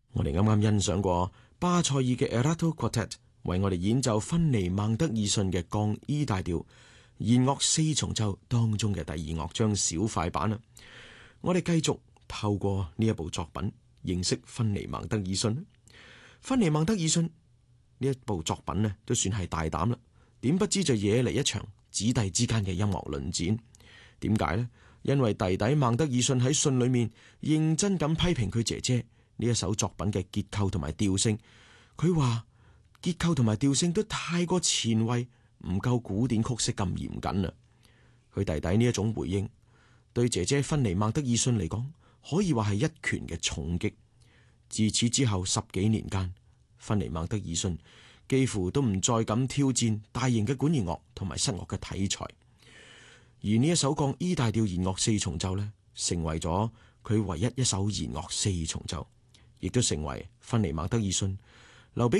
我哋啱啱欣賞過巴塞爾嘅 Erato Quartet 為我哋演奏芬尼孟德爾遜嘅降 E 大調弦樂四重奏當中嘅第二樂章小快板啦。我哋繼續透過呢一部作品認識芬尼孟德爾遜。芬尼孟德爾遜呢一部作品呢都算係大膽啦，點不知就惹嚟一場子弟之間嘅音樂論戰。點解呢？因為弟弟孟德爾遜喺信裏面認真咁批評佢姐姐呢一首作品嘅結構同埋調性。佢話結構同埋調性都太過前衛，唔夠古典曲式咁嚴謹啦。佢弟弟呢一種回應，對姐姐芬尼孟德爾遜嚟講，可以話係一拳嘅重擊。自此之後10幾年間，芬尼孟德爾遜幾乎都唔再敢挑戰大型嘅管弦樂同埋室樂嘅題材。而呢一首降 E 大調弦樂四重奏呢，成為咗佢唯一一首弦樂四重奏，亦都成為芬尼孟德爾遜